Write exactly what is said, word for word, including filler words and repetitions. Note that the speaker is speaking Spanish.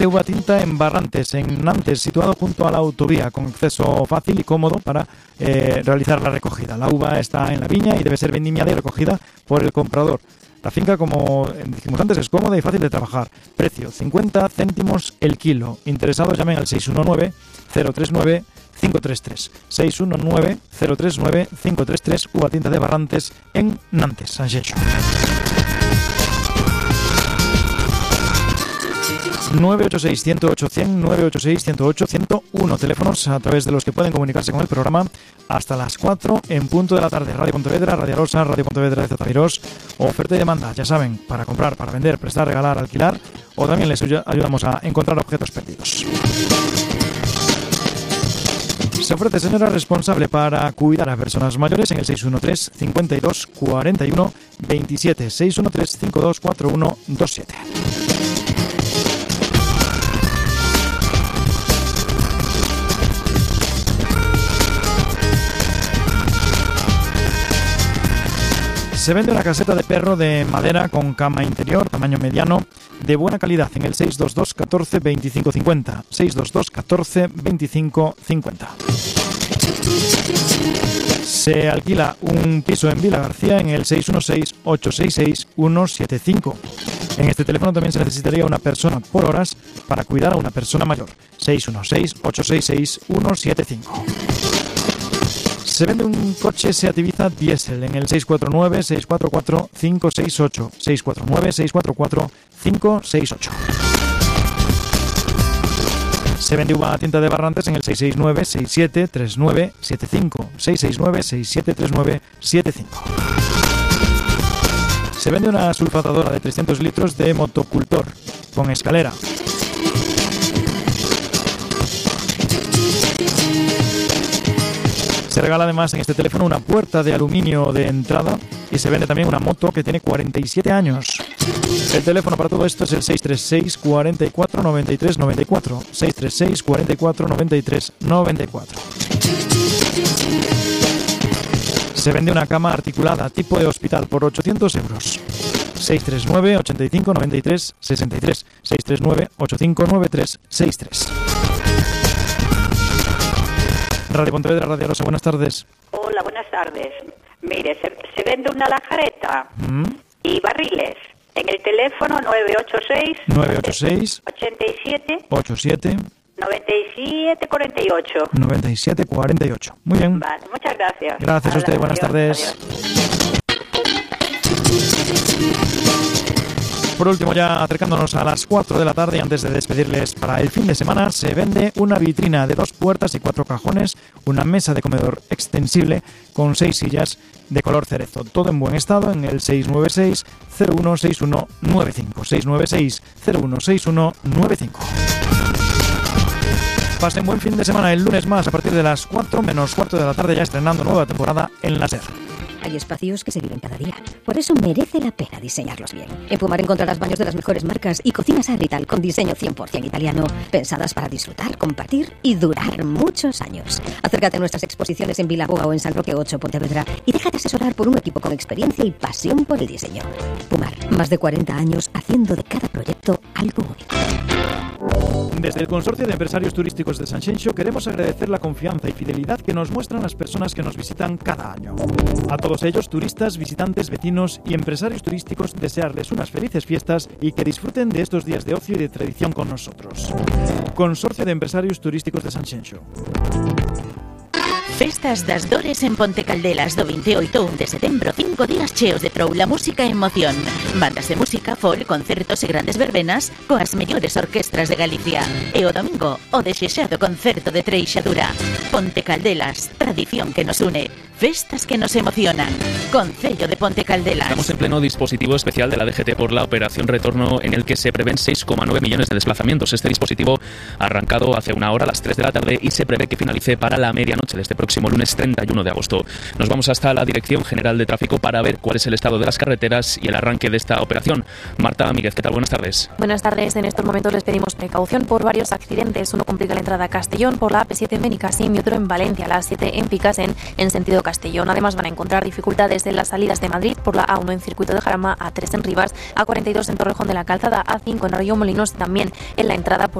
Uva Tinta en Barrantes, en Nantes, situado junto a la autovía, con acceso fácil y cómodo para eh, realizar la recogida. La uva está en la viña y debe ser vendimiada y recogida por el comprador. La finca, como dijimos antes, es cómoda y fácil de trabajar. Precio, cincuenta céntimos el kilo. Interesados llamen al seis uno nueve, cero tres nueve, cinco tres tres. seis uno nueve, cero tres nueve, cinco tres tres. Uva Tinta de Barrantes en Nantes, Sanxenxo. nueve ocho seis, uno cero ocho, cien, nueve ocho seis, uno cero ocho, ciento uno. Teléfonos a través de los que pueden comunicarse con el programa hasta las cuatro en punto de la tarde. Radio Pontevedra, Radio Rosa, Radio Pontevedra de Zotavirós. Oferta y demanda, ya saben, para comprar, para vender, prestar, regalar, alquilar, o también les ayudamos a encontrar objetos perdidos. Se ofrece señora responsable para cuidar a personas mayores en el seis uno tres, cincuenta y dos, cuarenta y uno, veintisiete. seis uno tres, cincuenta y dos, cuarenta y uno, veintisiete. Se vende una caseta de perro de madera con cama interior, tamaño mediano, de buena calidad en el seis dos dos, catorce, veinticinco cincuenta. seis dos dos, catorce, veinticinco cincuenta. Se alquila un piso en Vila García en el seis uno seis, ocho seis seis, uno siete cinco. En este teléfono también se necesitaría una persona por horas para cuidar a una persona mayor. seis uno seis, ocho seis seis, uno siete cinco. Se vende un coche Seat Ibiza diésel en el seis cuatro nueve, seis cuatro cuatro, cinco seis ocho. seis cuatro nueve, seis cuatro cuatro, cinco seis ocho. Se vende Uva Tinta de Barrantes en el seis seis nueve, seis siete tres nueve, siete cinco. seis seis nueve, seis siete tres nueve, siete cinco. Se vende una sulfatadora de trescientos litros de motocultor con escalera. Se regala además en este teléfono una puerta de aluminio de entrada y se vende también una moto que tiene cuarenta y siete años. El teléfono para todo esto es el seis tres seis, cuarenta y cuatro, noventa y tres, noventa y cuatro. seis tres seis, cuarenta y cuatro, noventa y tres, noventa y cuatro. Se vende una cama articulada tipo de hospital por ochocientos euros. seis tres nueve, ochenta y cinco, noventa y tres, sesenta y tres. seis tres nueve, ochenta y cinco, noventa y tres, sesenta y tres. Radio Pontevedra, Radio Rosa, buenas tardes. Hola, buenas tardes. Mire, se, se vende una lajareta ¿Mm? y barriles en el teléfono nueve ocho seis, nueve ocho seis, ochenta y siete, ochenta y siete, noventa y siete, cuarenta y ocho. noventa y siete, cuarenta y ocho. Muy bien. Vale, muchas gracias. Gracias a usted, buenas adiós, tardes. Adiós. Por último, ya acercándonos a las cuatro de la tarde, antes de despedirles para el fin de semana, se vende una vitrina de dos puertas y cuatro cajones, una mesa de comedor extensible con seis sillas de color cerezo. Todo en buen estado en el seis nueve seis, cero uno seis uno nueve cinco. seis nueve seis, cero uno seis uno nueve cinco. Pasen buen fin de semana el lunes más a partir de las cuatro menos cuarto de la tarde, ya estrenando nueva temporada en la SER. Hay espacios que se viven cada día. Por eso merece la pena diseñarlos bien. En Pumar encontrarás baños de las mejores marcas y cocinas Arrital con diseño cien por ciento italiano, pensadas para disfrutar, compartir y durar muchos años. Acércate a nuestras exposiciones en Vilaboa o en San Roque ocho, Pontevedra, y déjate asesorar por un equipo con experiencia y pasión por el diseño. Pumar, más de cuarenta años haciendo de cada proyecto algo único. Desde el Consorcio de Empresarios Turísticos de Sanxenxo queremos agradecer la confianza y fidelidad que nos muestran las personas que nos visitan cada año. A todos ellos, turistas, visitantes, vecinos y empresarios turísticos, desearles unas felices fiestas y que disfruten de estos días de ocio y de tradición con nosotros. Consorcio de Empresarios Turísticos de Sanxenxo. Festas das Dores en Ponte Caldelas do veintioito de setembro, cinco días cheos de troula, música e emoción. Bandas de música, folk, concertos e grandes verbenas coas mellores orquestras de Galicia. E o domingo, o desexado concerto de Treixadura. Ponte Caldelas, tradición que nos une, festas que nos emocionan. Concello de Ponte Caldelas. Estamos en pleno dispositivo especial de la D G T por la operación retorno, en el que se prevén seis coma nueve millones de desplazamientos. Este dispositivo ha arrancado hace una hora a las tres de la tarde y se prevé que finalice para la medianoche de este próximo lunes treinta y uno de agosto. Nos vamos hasta la Dirección General de Tráfico para ver cuál es el estado de las carreteras y el arranque de esta operación. Marta Míguez, ¿qué tal? Buenas tardes. Buenas tardes. En estos momentos les pedimos precaución por varios accidentes. Uno complica la entrada a Castellón por la A P siete en Benicassim y otro en Valencia, la A siete en Picasen, en sentido Castellón. Castellón. Además van a encontrar dificultades en las salidas de Madrid por la A uno en Circuito de Jarama, A tres en Rivas, A cuarenta y dos en Torrejón de la Calzada, A cinco en Arroyo Molinos y también en la entrada por